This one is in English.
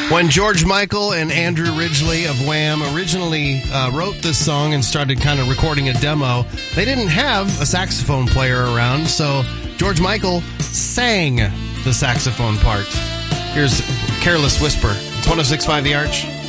When George Michael and Andrew Ridgeley of Wham originally wrote this song and started kind of recording a demo, they didn't have a saxophone player around, so George Michael sang the saxophone part. Here's Careless Whisper. It's 106.5 The Arch.